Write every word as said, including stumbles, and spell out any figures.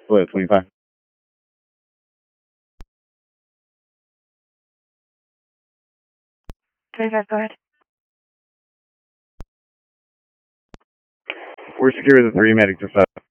Split twenty-five. twenty-five, go ahead. We're secure with the three medics are five.